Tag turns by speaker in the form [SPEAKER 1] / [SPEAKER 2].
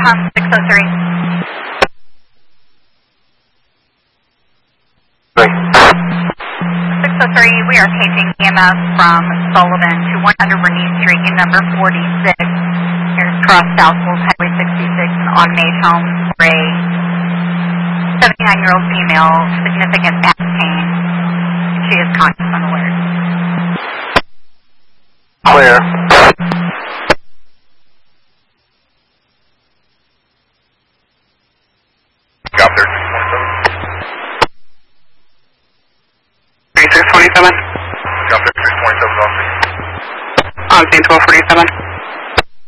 [SPEAKER 1] 603. 603, we are paging EMS from Sullivan to 100 Bernice Street, in number 46. Here's Cross Southwell Highway 66 in Automate Homes for a 79-year-old female, significant back pain. She is conscious and alert.
[SPEAKER 2] Clear. Got 3627. 3627. Got 3627, officer. On scene 1247.